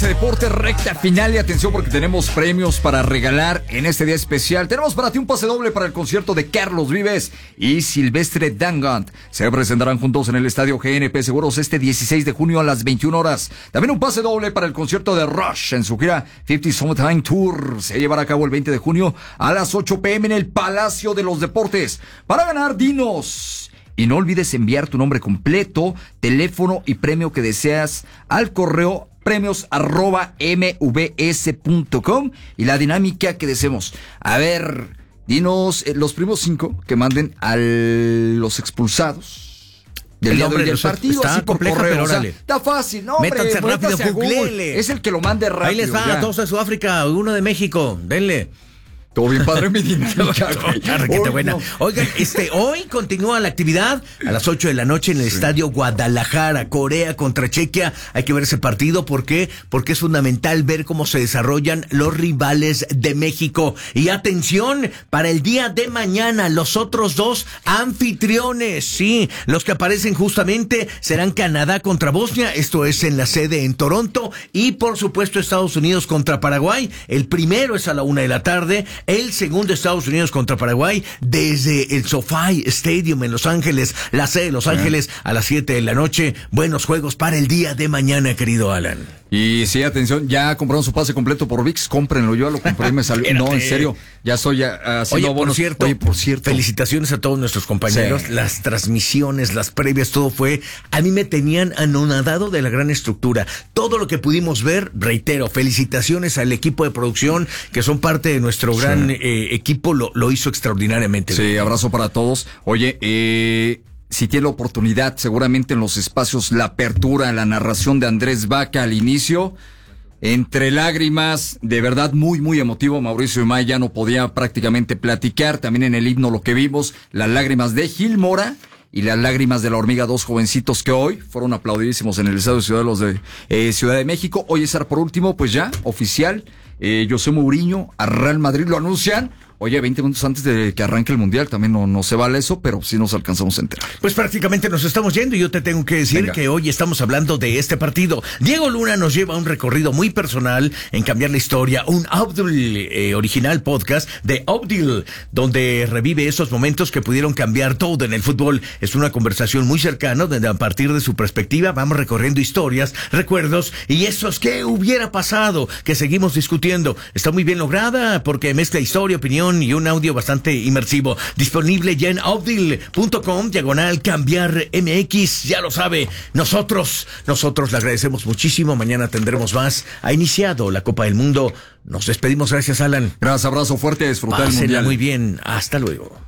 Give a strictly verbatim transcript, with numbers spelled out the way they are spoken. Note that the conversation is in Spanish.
ese deporte, recta final y atención porque tenemos premios para regalar en este día especial. Tenemos para ti un pase doble para el concierto de Carlos Vives y Silvestre Dangond. Se presentarán juntos en el estadio G N P Seguros este dieciséis de junio a las veintiuna horas. También un pase doble para el concierto de Rush en su gira cincuenta Summertime Tour. Se llevará a cabo el veinte de junio a las ocho pe eme en el Palacio de los Deportes. Para ganar, dinos. Y no olvides enviar tu nombre completo, teléfono y premio que deseas al correo premios arroba mvs punto com y la dinámica que deseemos. A ver, dinos eh, los primeros cinco que manden a los expulsados del día de hoy del partido. Está así por compleja, correo, pero o sea, órale. está fácil, ¿no? Hombre, métanse rápido, métanse a Google. googlele. Es el que lo mande rápido. Ahí les va, ya. dos de Sudáfrica, uno de México, denle. Todo bien padre mi dinámica. Qué buena. Oigan, este, hoy continúa la actividad a las ocho de la noche en el sí. Estadio Guadalajara, Corea contra Chequia. Hay que ver ese partido, ¿por qué? Porque es fundamental ver cómo se desarrollan los rivales de México. Y atención, para el día de mañana, los otros dos anfitriones, sí, los que aparecen justamente serán Canadá contra Bosnia, esto es en la sede en Toronto, y por supuesto Estados Unidos contra Paraguay. El primero es a la una de la tarde. El segundo, Estados Unidos contra Paraguay, desde el SoFi Stadium en Los Ángeles, la sede de Los Ángeles, a las siete de la noche. Buenos juegos para el día de mañana, querido Alan. Y sí, atención, ya compraron su pase completo por ViX, cómprenlo, yo ya lo compré y me salió. No, en serio, ya estoy ya, haciendo Oye, por bonos. cierto, Oye, por cierto, felicitaciones a todos nuestros compañeros, sí. Las transmisiones, las previas, todo fue, a mí me tenían anonadado de la gran estructura. Todo lo que pudimos ver, reitero, felicitaciones al equipo de producción, que son parte de nuestro gran sí. eh, equipo, lo, lo hizo extraordinariamente sí, bien. Abrazo para todos. Oye, eh... si tiene la oportunidad, seguramente en los espacios, la apertura, la narración de Andrés Vaca al inicio, entre lágrimas, de verdad muy, muy emotivo. Mauricio Imay ya no podía prácticamente platicar. También en el himno lo que vimos, las lágrimas de Gil Mora y las lágrimas de la hormiga, dos jovencitos que hoy fueron aplaudidísimos en el Estadio de Ciudad de, los de eh, Ciudad de México. Oye, César, por último, pues ya, oficial, eh, José Mourinho a Real Madrid lo anuncian. Oye, veinte minutos antes de que arranque el Mundial, también no, no se vale eso, pero sí nos alcanzamos a enterar. Pues prácticamente nos estamos yendo y yo te tengo que decir Venga. que hoy estamos hablando de este partido. Diego Luna nos lleva a un recorrido muy personal en cambiar la historia, un Abdul eh, original podcast de Abdul, donde revive esos momentos que pudieron cambiar todo en el fútbol. Es una conversación muy cercana, donde a partir de su perspectiva vamos recorriendo historias, recuerdos y esos que hubiera pasado, que seguimos discutiendo. Está muy bien lograda porque mezcla historia, opinión y un audio bastante inmersivo. Disponible ya en Abdil punto com, diagonal cambiar M X, ya lo sabe. Nosotros, nosotros le agradecemos muchísimo. Mañana tendremos más. Ha iniciado la Copa del Mundo. Nos despedimos. Gracias, Alan. Gracias, abrazo fuerte. Disfrutar el Pásenla Mundial. muy bien. Hasta luego.